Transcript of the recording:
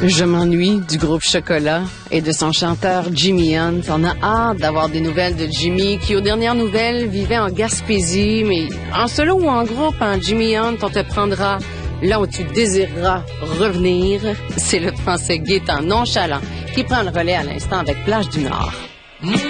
Je m'ennuie du groupe Chocolat et de son chanteur Jimmy Hunt. On a hâte d'avoir des nouvelles de Jimmy qui, aux dernières nouvelles, vivait en Gaspésie. Mais en solo ou en groupe, Jimmy Hunt, on te prendra là où tu désireras revenir. C'est le Français Gaétan nonchalant qui prend le relais à l'instant avec Plage du Nord.